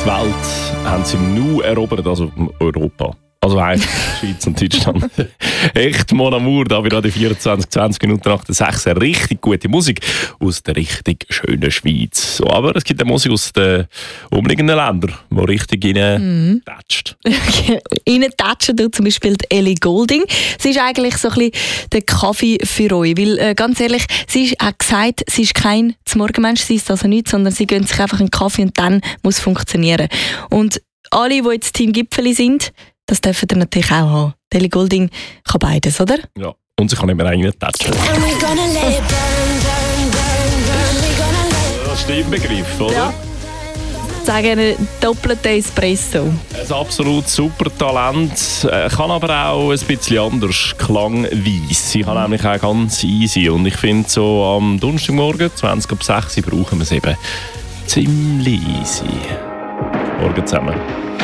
Die Welt haben sie nur erobert, also Europa. Also eigentlich Schweiz und Deutschland. Echt Mon Amour, da wieder die 20 Minuten nach der 6. Richtig gute Musik aus der richtig schönen Schweiz. So, aber es gibt auch Musik aus den umliegenden Ländern, die richtig reintatscht. Reintatschen tut zum Beispiel die Ellie Goulding. Sie ist eigentlich so ein bisschen der Kaffee für euch. Weil, ganz ehrlich, sie hat gesagt, sie ist kein Zmorgenmensch, sie ist also nichts, sondern sie gönnt sich einfach einen Kaffee und dann muss es funktionieren. Und alle, die jetzt Team Gipfeli sind, das dürfen ihr natürlich auch haben. Ellie Goulding kann beides, oder? Ja, und sie kann immer reintatschen. Das ist der Inbegriff, oder? Ja. Sagen einen doppelten Espresso. Ein absolut super Talent, kann aber auch ein bisschen anders, klangweise. Sie kann nämlich auch ganz easy. Und ich finde, so am Donnerstagmorgen, 20 ab 6 brauchen wir es eben ziemlich easy. Morgen zusammen.